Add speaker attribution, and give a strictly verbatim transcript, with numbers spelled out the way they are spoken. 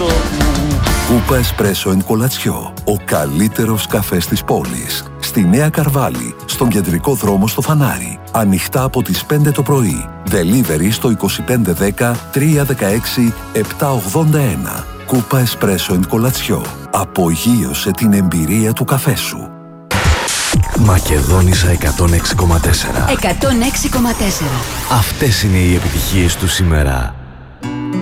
Speaker 1: γεμάτο μου.
Speaker 2: Κούπα Εσπρέσο εν Κολατσιό. Ο καλύτερος καφές της πόλης. Στη Νέα Καρβάλη, στον κεντρικό δρόμο στο Φανάρι. Ανοιχτά από τις πέντε το πρωί. Delivery στο είκοσι πέντε δέκα τριακόσια δεκαέξι επτακόσια ογδόντα ένα. Κούπα Εσπρέσο εν Κολατσιό. Απογείωσε την εμπειρία του καφέ σου.
Speaker 3: Μακεδόνισσα εκατόν έξι κόμμα τέσσερα.
Speaker 4: εκατόν έξι κόμμα τέσσερα.
Speaker 3: Αυτές είναι οι επιτυχίες του σήμερα.